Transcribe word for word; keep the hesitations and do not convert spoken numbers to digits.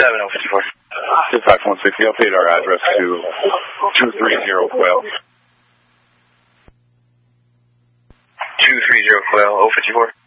seven, oh fifty-four. Dispatch one sixty, update our address to two three zero Quail. two three zero Quail, oh fifty-four.